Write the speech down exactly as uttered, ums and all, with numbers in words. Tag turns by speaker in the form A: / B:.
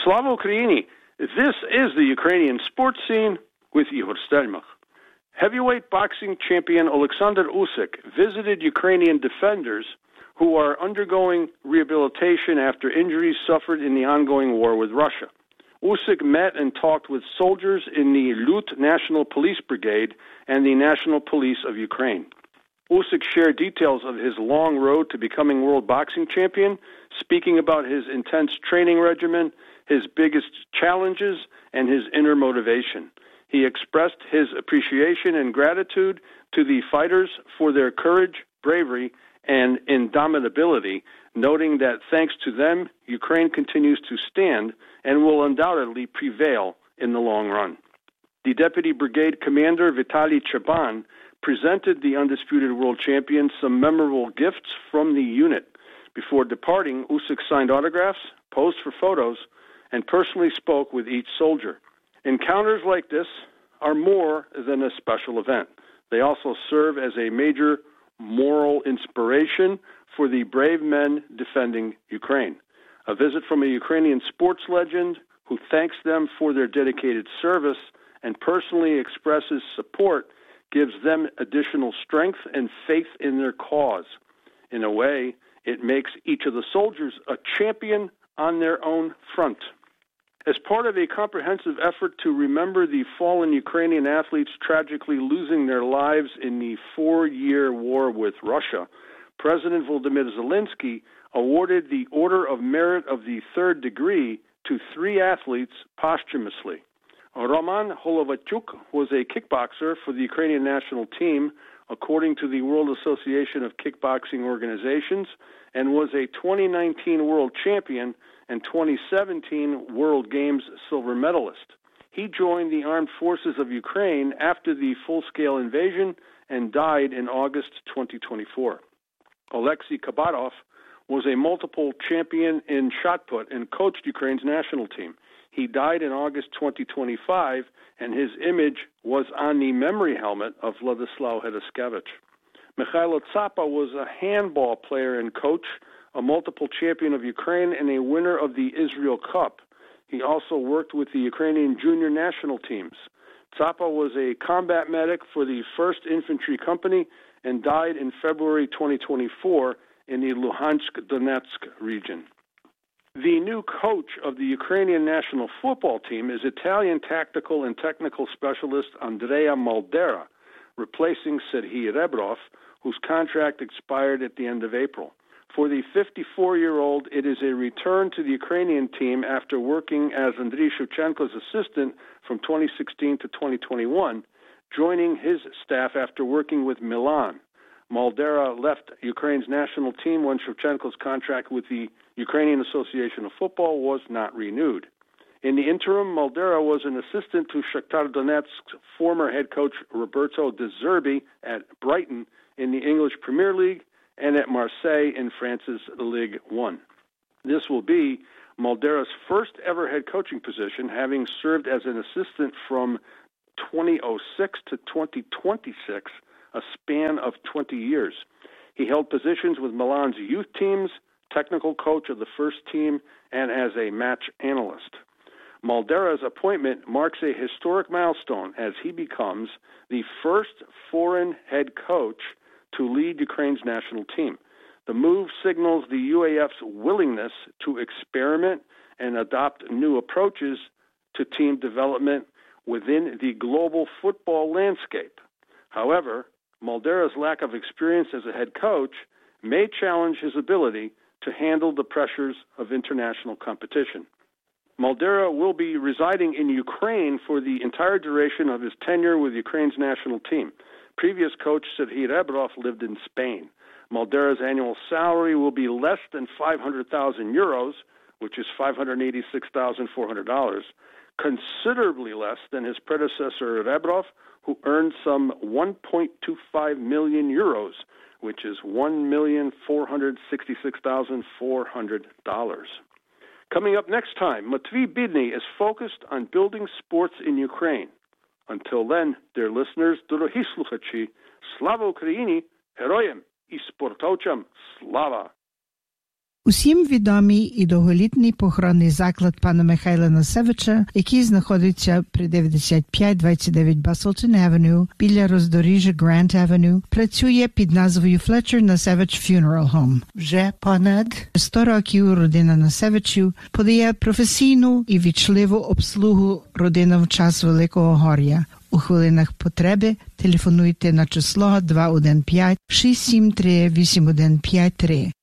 A: Slava Ukraini. This is the Ukrainian sports scene with Ihor Stelmach. Heavyweight boxing champion Alexander Usyk visited Ukrainian defenders who are undergoing rehabilitation after injuries suffered in the ongoing war with Russia. Usyk met and talked with soldiers in the Lut National Police Brigade and the National Police of Ukraine. Usyk shared details of his long road to becoming world boxing champion, speaking about his intense training regimen, his biggest challenges, and his inner motivation. He expressed his appreciation and gratitude to the fighters for their courage, bravery, and indomitability, noting that thanks to them, Ukraine continues to stand and will undoubtedly prevail in the long run. The Deputy Brigade Commander Vitaly Chaban presented the undisputed world champion some memorable gifts from the unit. Before departing, Usyk signed autographs, posed for photos, and personally spoke with each soldier. Encounters like this are more than a special event. They also serve as a major moral inspiration for the brave men defending Ukraine. A visit from a Ukrainian sports legend who thanks them for their dedicated service and personally expresses support gives them additional strength and faith in their cause. In a way, it makes each of the soldiers a champion on their own front. As part of a comprehensive effort to remember the fallen Ukrainian athletes tragically losing their lives in the four-year war with Russia, President Volodymyr Zelensky awarded the Order of Merit of the Third Degree to three athletes posthumously. Roman Holovatyuk was a kickboxer for the Ukrainian national team, according to the World Association of Kickboxing Organizations, and was a twenty nineteen world champion and twenty seventeen World Games silver medalist. He joined the armed forces of Ukraine after the full-scale invasion and died in August twenty twenty-four. Alexei Kabatov was a multiple champion in shot put and coached Ukraine's national team. He died in August twenty twenty-five, and his image was on the memory helmet of Vladislav Hediskevich. Mikhailo Tsapa was a handball player and coach, a multiple champion of Ukraine, and a winner of the Israel Cup. He also worked with the Ukrainian junior national teams. Tsapa was a combat medic for the first Infantry Company and died in February twenty twenty-four in the Luhansk-Donetsk region. The new coach of the Ukrainian national football team is Italian tactical and technical specialist Andrea Maldera, replacing Serhiy Rebrov, whose contract expired at the end of April. For the fifty-four-year-old, it is a return to the Ukrainian team after working as Andriy Shevchenko's assistant from twenty sixteen to twenty twenty-one, joining his staff after working with Milan. Maldera left Ukraine's national team when Shevchenko's contract with the Ukrainian Association of Football was not renewed. In the interim, Maldera was an assistant to Shakhtar Donetsk's former head coach Roberto De Zerbi at Brighton in the English Premier League and at Marseille in France's Ligue one. This will be Maldera's first ever head coaching position, having served as an assistant from twenty oh six to twenty twenty-six, a span of twenty years. He held positions with Milan's youth teams, technical coach of the first team, and as a match analyst. Maldera's appointment marks a historic milestone as he becomes the first foreign head coach to lead Ukraine's national team. The move signals the U A F's willingness to experiment and adopt new approaches to team development within the global football landscape. However, Maldera's lack of experience as a head coach may challenge his ability to handle the pressures of international competition. Maldera will be residing in Ukraine for the entire duration of his tenure with Ukraine's national team. Previous coach Serhiy Rebrov lived in Spain. Maldera's annual salary will be less than five hundred thousand euros, which is five hundred eighty-six thousand four hundred dollars, considerably less than his predecessor Rebrov, who earned some one point two five million euros, which is one million four hundred sixty-six thousand four hundred dollars. Coming up next time, Matvey Bidny is focused on building sports in Ukraine. Until then, dear listeners, дорогі слухачі, слава Україні, героям і спортовцям слава!
B: Усім відомий і довголітній похоронний заклад пана Михайла Насевича, який знаходиться при дев'яносто п'ять двадцять дев'ять Баслтон Авеню біля роздоріжжя Грант Авеню, працює під назвою Fletcher Nasevich Funeral Home. Вже понад сто років родина Насевичів подає професійну і вічливу обслугу родинам в час Великого горя. У хвилинах потреби телефонуйте на число два один п'ять шість сім три вісім один п'ять три